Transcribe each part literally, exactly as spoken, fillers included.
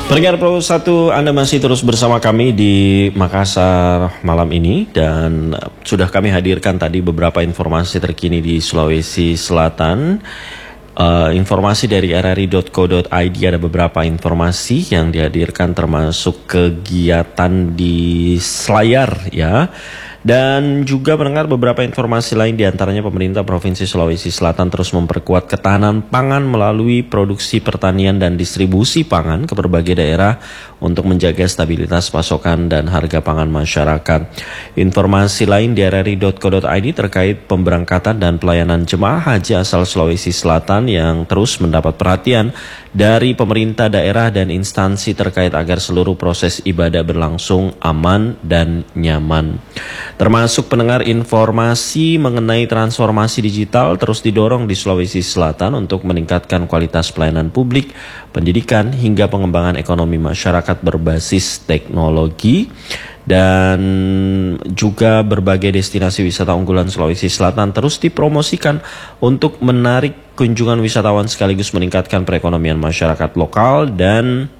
Pendengar Pro satu, Anda masih terus bersama kami di Makassar malam ini, dan sudah kami hadirkan tadi beberapa informasi terkini di Sulawesi Selatan. Uh, informasi dari r r i dot co dot i d, ada beberapa informasi yang dihadirkan termasuk kegiatan di Selayar ya. Dan juga mendengar beberapa informasi lain, diantaranya pemerintah Provinsi Sulawesi Selatan terus memperkuat ketahanan pangan melalui produksi pertanian dan distribusi pangan ke berbagai daerah untuk menjaga stabilitas pasokan dan harga pangan masyarakat. Informasi lain di r r i dot co dot i d terkait pemberangkatan dan pelayanan jemaah haji asal Sulawesi Selatan yang terus mendapat perhatian dari pemerintah daerah dan instansi terkait agar seluruh proses ibadah berlangsung aman dan nyaman. Termasuk pendengar, informasi mengenai transformasi digital terus didorong di Sulawesi Selatan untuk meningkatkan kualitas pelayanan publik, pendidikan, hingga pengembangan ekonomi masyarakat berbasis teknologi. Dan juga berbagai destinasi wisata unggulan Sulawesi Selatan terus dipromosikan untuk menarik kunjungan wisatawan sekaligus meningkatkan perekonomian masyarakat lokal. Dan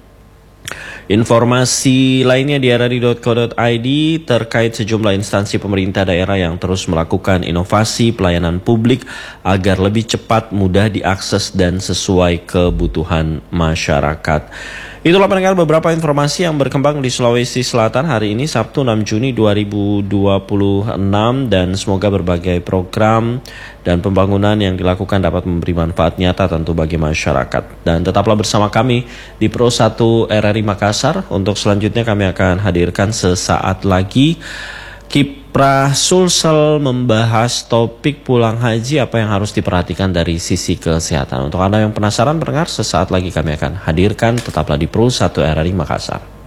informasi lainnya di r r i dot co dot i d terkait sejumlah instansi pemerintah daerah yang terus melakukan inovasi pelayanan publik agar lebih cepat, mudah diakses, dan sesuai kebutuhan masyarakat. Itulah pendengar beberapa informasi yang berkembang di Sulawesi Selatan hari ini Sabtu enam Juni dua ribu dua puluh enam, dan semoga berbagai program dan pembangunan yang dilakukan dapat memberi manfaat nyata tentu bagi masyarakat. Dan tetaplah bersama kami di Pro satu R R I Makassar. Untuk selanjutnya kami akan hadirkan sesaat lagi Kiprah Sulsel membahas topik pulang haji, apa yang harus diperhatikan dari sisi kesehatan. Untuk Anda yang penasaran pendengar, sesaat lagi kami akan hadirkan. Tetaplah di Pro satu R R I Makassar.